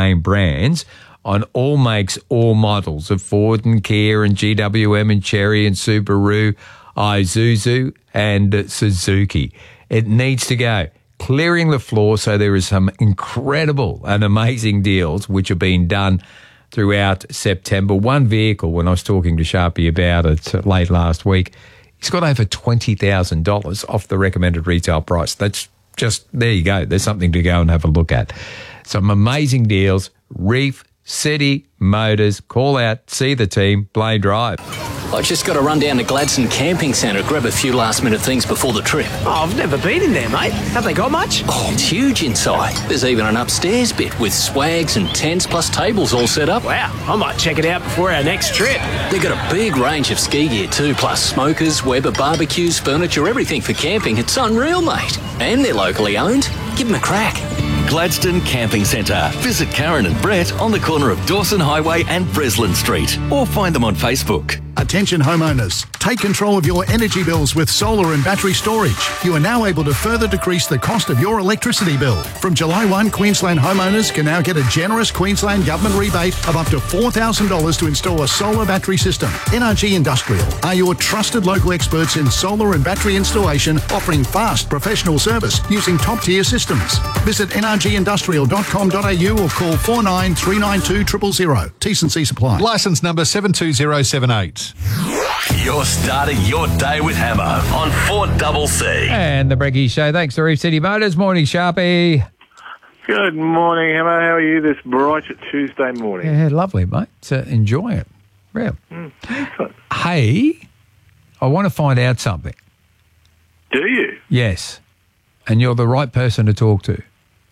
name brands on all makes, all models of Ford and Kia and GWM and Chery and Subaru, Isuzu and Suzuki. It needs to go. Clearing the floor, so there is some incredible and amazing deals which are being done throughout September. One vehicle, when I was talking to Sharpie about it late last week, he's got over $20,000 off the recommended retail price. That's just, there you go. There's something to go and have a look at. Some amazing deals. Reef City Motors. Call out, see the team, Blaine Drive. I just got to run down to Gladstone Camping Centre, grab a few last-minute things before the trip. Oh, I've never been in there, mate. Have they got much? Oh, it's huge inside. There's even an upstairs bit with swags and tents plus tables all set up. Wow, I might check it out before our next trip. They've got a big range of ski gear too, plus smokers, Weber barbecues, furniture, everything for camping. It's unreal, mate. And they're locally owned. Give them a crack. Gladstone Camping Centre. Visit Karen and Brett on the corner of Dawson Highway and Breslin Street, or find them on Facebook. Attention homeowners, take control of your energy bills with solar and battery storage. You are now able to further decrease the cost of your electricity bill. From July 1, Queensland homeowners can now get a generous Queensland government rebate of up to $4,000 to install a solar battery system. NRG Industrial are your trusted local experts in solar and battery installation, offering fast professional service using top-tier systems. Visit nrgindustrial.com.au or call 49 392 000. T&C supply. Licence number 72078. You're starting your day with Hammer on 4CC. And the Breggy Show. Thanks to Reef City Motors. Morning, Sharpie. Good morning, Hammer. How are you this bright Tuesday morning? Yeah, lovely, mate. Enjoy it. Yeah. Excellent. Hey, I want to find out something. Do you? Yes. And you're the right person to talk to.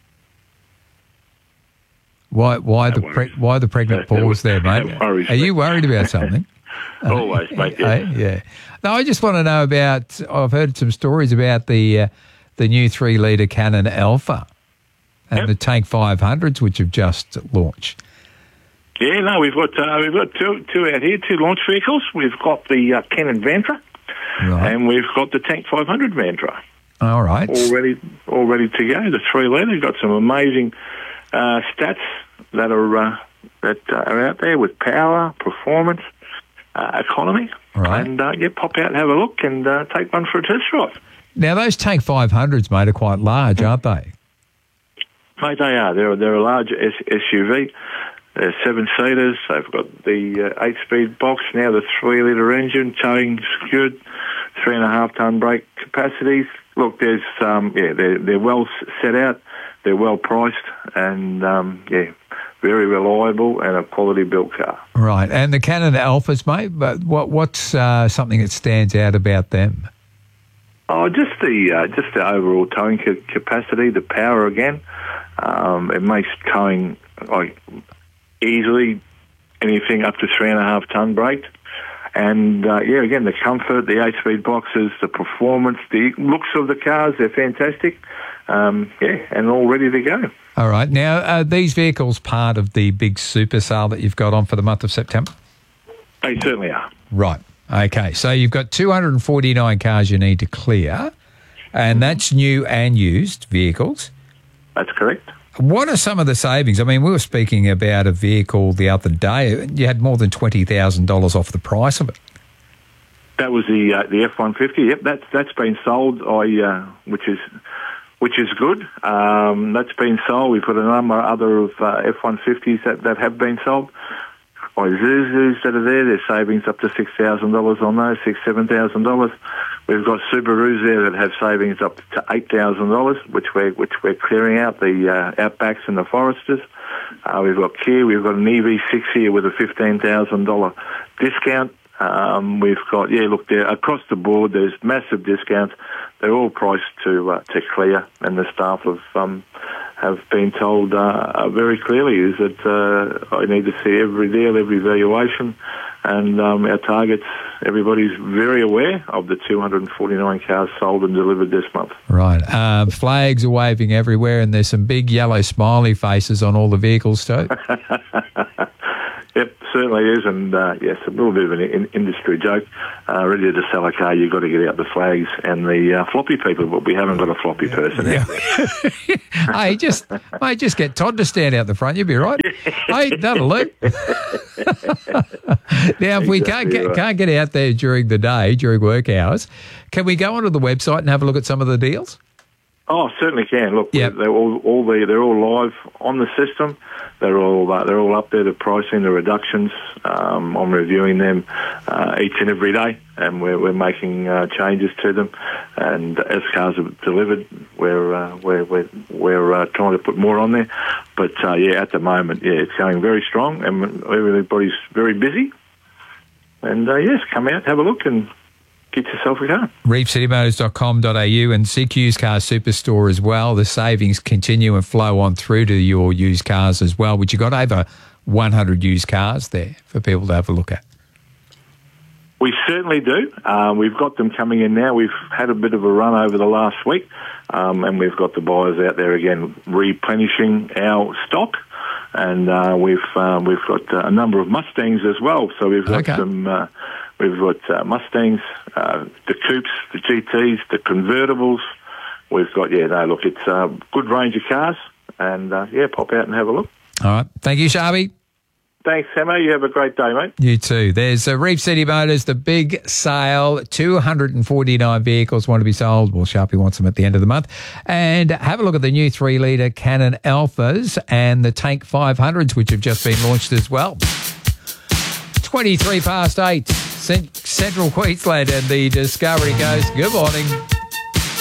Why the pregnant pause there, mate? Are you worried about something? Always, mate. Yeah. No, I just want to know about. I've heard some stories about the new 3-litre Canon Alpha and the Tank 500s, which have just launched. Yeah, no, we've got two out here, two launch vehicles. We've got the Canon Vantra, and we've got the Tank 500 Vantra. All right, all ready to go. The 3-litre got some amazing stats that are out there with power, performance. Economy, right? And pop out and have a look and take one for a test drive. Now, those Tank 500s, mate, are quite large, aren't they? Mate, they are. They're a large SUV. They're 7-seaters. They've got the 8-speed box, now the 3-litre engine, towing's good, 3.5-ton brake capacities. Look, there's they're well set out, they're well priced, and very reliable and a quality built car. Right, and the Canon Alphas, mate. But what's something that stands out about them? Oh, just the overall towing capacity, the power again. It makes towing easily anything up to 3.5-ton brake. And, again, the comfort, the 8-speed boxes, the performance, the looks of the cars, they're fantastic. And all ready to go. All right. Now, are these vehicles part of the big super sale that you've got on for the month of September? They certainly are. Right. Okay. So you've got 249 cars you need to clear, and that's new and used vehicles. That's correct. What are some of the savings? I mean, we were speaking about a vehicle the other day. You had more than $20,000 off the price of it. That was the F-150. Yep, that's been sold. Which is good. That's been sold. We've got a number of other F-150s that have been sold. Isuzus that are there, there's savings up to $6,000 on those, $7,000. We've got Subarus there that have savings up to $8,000, which we're clearing out, the Outbacks and the Foresters. We've got Kia. We've got an EV6 here with a $15,000 discount. We've got, they're across the board. There's massive discounts. They're all priced to clear, and the staff have been told very clearly is that I need to see every deal, every valuation, and our targets. Everybody's very aware of the 249 cars sold and delivered this month. Right. Flags are waving everywhere, and there's some big yellow smiley faces on all the vehicles too. Yep, certainly is, and yes, a little bit of an industry joke. Ready to sell a car, you've got to get out the flags and the floppy people, but we haven't got a floppy person out there. Hey, just get Todd to stand out the front. You'll be right. Hey, that'll do. Now, if we can't get out there during the day, during work hours, can we go onto the website and have a look at some of the deals? Oh, certainly can. Look, Yep. they're all live on the system. They're all up there. The pricing, the reductions. I'm reviewing them each and every day, and we're making changes to them. And as cars are delivered, we're trying to put more on there. But at the moment, it's going very strong, and everybody's very busy. And yes, come out, have a look, and get yourself a car. ReefCityMotors.com.au and Seek Used Car Superstore as well. The savings continue and flow on through to your used cars as well, which you've got over 100 used cars there for people to have a look at. We certainly do. We've got them coming in now. We've had a bit of a run over the last week, and we've got the buyers out there again replenishing our stock. And we've got a number of Mustangs as well. So we've got some... We've got Mustangs, the Coupes, the GTs, the convertibles. We've got, it's a good range of cars. And, pop out and have a look. All right. Thank you, Sharby. Thanks, Samo. You have a great day, mate. You too. There's Reef City Motors, the big sale. 249 vehicles want to be sold. Well, Sharpie wants them at the end of the month. And have a look at the new 3-litre Canon Alphas and the Tank 500s, which have just been launched as well. 23 past 8, Central Queensland, and the Discovery Coast. Good morning.